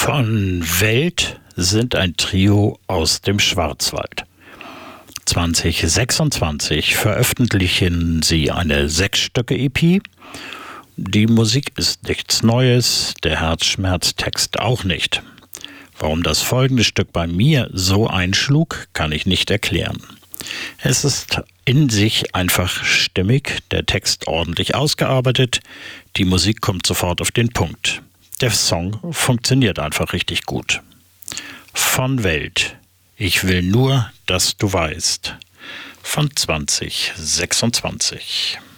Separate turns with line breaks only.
Von Welt sind ein Trio aus dem Schwarzwald. 2026 veröffentlichen sie eine 6-Stücke-EP. Die Musik ist nichts Neues, der Herzschmerztext auch nicht. Warum das folgende Stück bei mir so einschlug, kann ich nicht erklären. Es ist in sich einfach stimmig, der Text ordentlich ausgearbeitet, die Musik kommt sofort auf den Punkt. Der Song funktioniert einfach richtig gut. Von Welt. Ich will nur, dass du weißt. Von 2026.